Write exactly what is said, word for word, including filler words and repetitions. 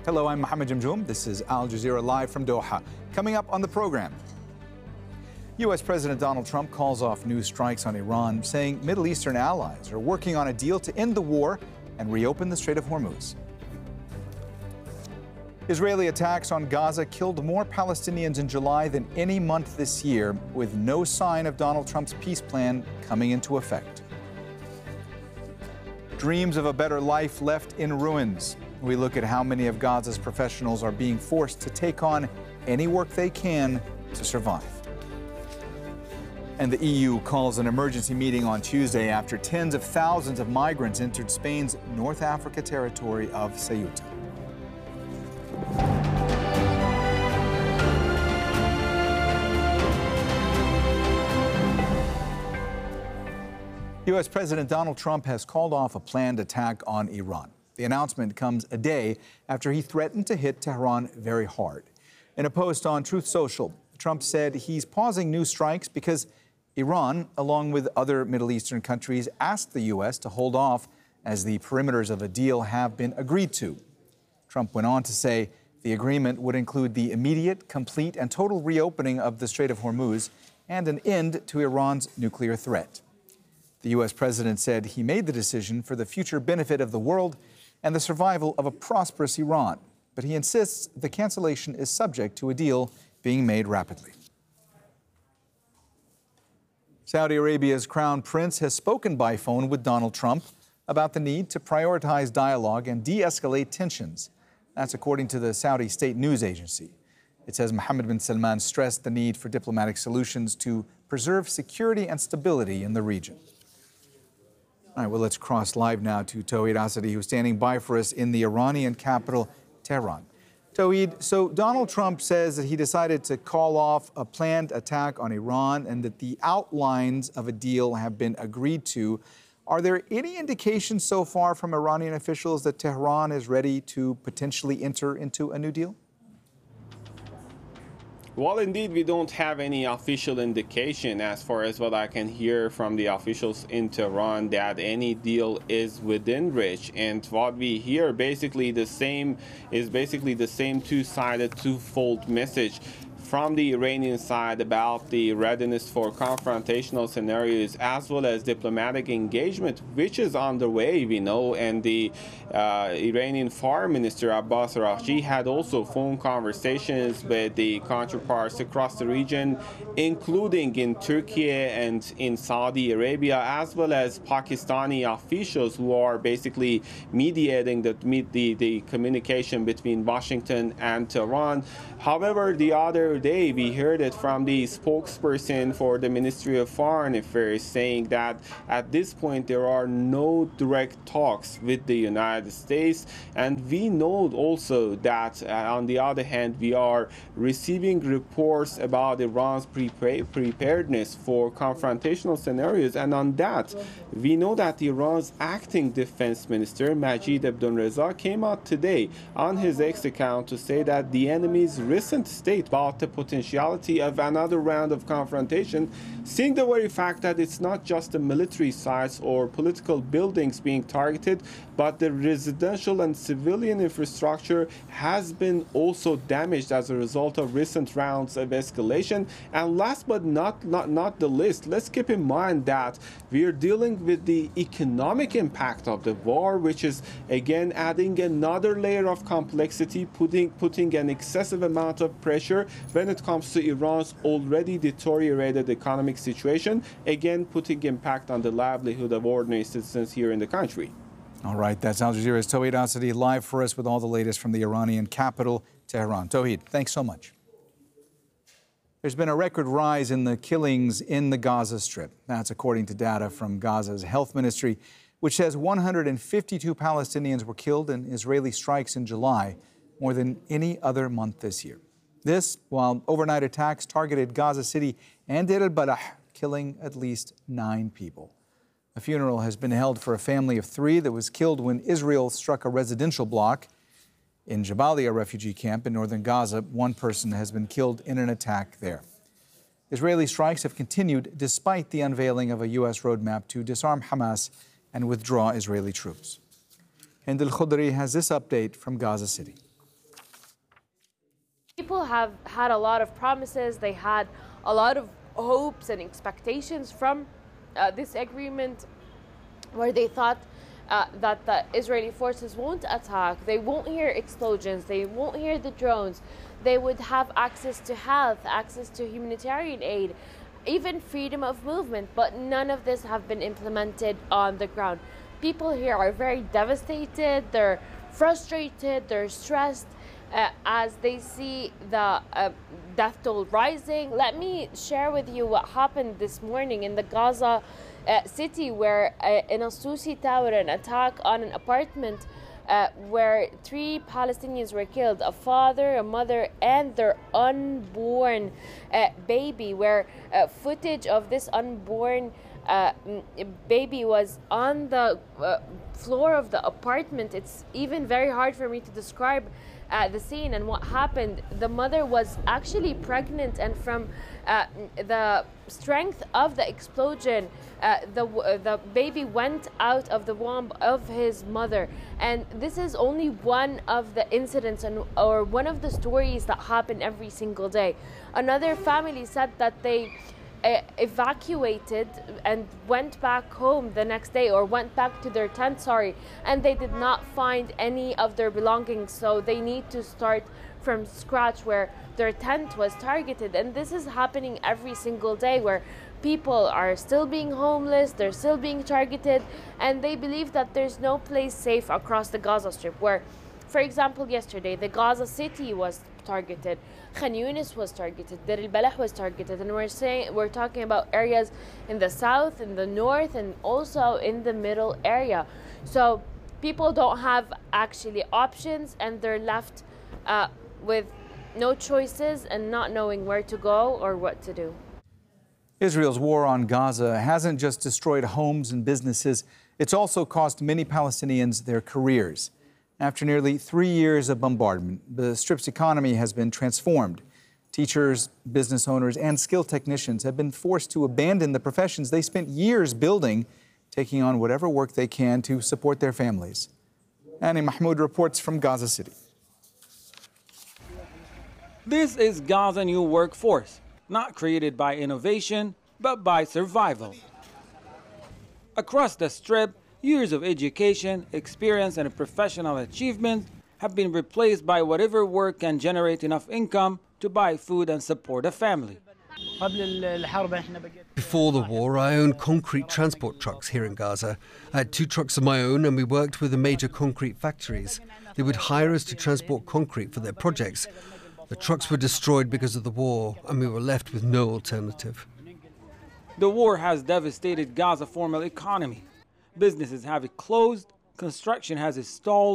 Hello, I'm Mohammed Jamjoom. This is Al Jazeera Live from Doha. Coming up on the program, U S President Donald Trump calls off new strikes on Iran, saying Middle Eastern allies are working on a deal to end the war and reopen the Strait of Hormuz. Israeli attacks on Gaza killed more Palestinians in July than any month this year, with no sign of Donald Trump's peace plan coming into effect. Dreams of a better life left in ruins. We look at how many of Gaza's professionals are being forced to take on any work they can to survive. And the E U calls an emergency meeting on Tuesday after tens of thousands of migrants entered Spain's North Africa territory of Ceuta. U S President Donald Trump has called off a planned attack on Iran. The announcement comes a day after he threatened to hit Tehran very hard. In a post on Truth Social, Trump said he's pausing new strikes because Iran, along with other Middle Eastern countries, asked the U S to hold off as the perimeters of a deal have been agreed to. Trump went on to say the agreement would include the immediate, complete, and total reopening of the Strait of Hormuz and an end to Iran's nuclear threat. The U S president said he made the decision for the future benefit of the world and the survival of a prosperous Iran, but he insists the cancellation is subject to a deal being made rapidly. Saudi Arabia's crown prince has spoken by phone with Donald Trump about the need to prioritize dialogue and de-escalate tensions. That's according to the Saudi state news agency. It says Mohammed bin Salman stressed the need for diplomatic solutions to preserve security and stability in the region. All right, well, let's cross live now to Tawhid Asadi, who's standing by for us in the Iranian capital, Tehran. Tawhid, so Donald Trump says that he decided to call off a planned attack on Iran and that the outlines of a deal have been agreed to. Are there any indications so far from Iranian officials that Tehran is ready to potentially enter into a new deal? Well, indeed, we don't have any official indication, as far as what I can hear from the officials in Tehran, that any deal is within reach. And what we hear basically the same is basically the same two-sided, twofold message from the Iranian side about the readiness for confrontational scenarios as well as diplomatic engagement, which is underway, we know. And the uh, Iranian Foreign Minister Abbas Araghchi had also phone conversations with the counterparts across the region, including in Turkey and in Saudi Arabia, as well as Pakistani officials who are basically mediating the, the, the communication between Washington and Tehran. However, the other day we heard it from the spokesperson for the Ministry of Foreign Affairs saying that at this point there are no direct talks with the United States, and we know also that uh, on the other hand we are receiving reports about Iran's pre preparedness for confrontational scenarios, and on that we know that Iran's acting defense minister Majid Abdulreza came out today on his X account to say that the enemy's recent state about the potentiality of another round of confrontation, seeing the very fact that it's not just the military sites or political buildings being targeted, but the residential and civilian infrastructure has been also damaged as a result of recent rounds of escalation. And last but not, not, not the least, let's keep in mind that we are dealing with the economic impact of the war, which is again adding another layer of complexity, putting, putting an excessive amount of pressure when it comes to Iran's already deteriorated economic situation, again putting impact on the livelihood of ordinary citizens here in the country. All right, that's Al Jazeera's Tawhid Asadi live for us with all the latest from the Iranian capital, Tehran. Tawhid, thanks so much. There's been a record rise in the killings in the Gaza Strip. That's according to data from Gaza's health ministry, which says one hundred fifty-two Palestinians were killed in Israeli strikes in July, more than any other month this year. This, while overnight attacks targeted Gaza City and Deir al-Balah, killing at least nine people. A funeral has been held for a family of three that was killed when Israel struck a residential block. In Jabalia refugee camp in northern Gaza, one person has been killed in an attack there. Israeli strikes have continued despite the unveiling of a U S roadmap to disarm Hamas and withdraw Israeli troops. Hind al-Khudri has this update from Gaza City. people have had a lot of promises. They had a lot of hopes and expectations from uh, this agreement, where they thought uh, that the Israeli forces won't attack, they won't hear explosions, they won't hear the drones, they would have access to health, access to humanitarian aid, even freedom of movement, but none of this have been implemented on the ground. People here are very devastated, they're frustrated, they're stressed uh, as they see the uh, death toll rising. Let me share with you what happened this morning in the Gaza uh, city, where uh, in a Susi tower, an attack on an apartment Uh, where three Palestinians were killed, a father, a mother, and their unborn uh, baby, where uh, footage of this unborn uh, baby was on the uh, floor of the apartment. It's even very hard for me to describe uh, the scene and what happened. The mother was actually pregnant, and from uh, the strength of the explosion, uh, the uh, the baby went out of the womb of his mother. And this is only one of the incidents and or one of the stories that happen every single day. Another family said that they uh, evacuated and went back home the next day, or went back to their tent, sorry, and they did not find any of their belongings, so they need to start from scratch, where their tent was targeted. And this is happening every single day, where people are still being homeless, they're still being targeted, and they believe that there's no place safe across the Gaza Strip, where, for example, yesterday the Gaza city was targeted, Khan Yunis was targeted, Deir al-Balah was targeted, and we're saying we're talking about areas in the south, in the north, and also in the middle area. So people don't have actually options, and they're left uh, with no choices and not knowing where to go or what to do. Israel's war on Gaza hasn't just destroyed homes and businesses, it's also cost many Palestinians their careers. After nearly three years of bombardment, the Strip's economy has been transformed. Teachers, business owners, and skilled technicians have been forced to abandon the professions they spent years building, taking on whatever work they can to support their families. Annie Mahmoud reports from Gaza City. This is Gaza's new workforce, not created by innovation, but by survival. Across the Strip, years of education, experience, and professional achievement have been replaced by whatever work can generate enough income to buy food and support a family. Before the war, I owned concrete transport trucks here in Gaza. I had two trucks of my own, and we worked with the major concrete factories. They would hire us to transport concrete for their projects. The trucks were destroyed because of the war, and we were left with no alternative. The war has devastated Gaza's formal economy. Businesses have closed, construction has stalled,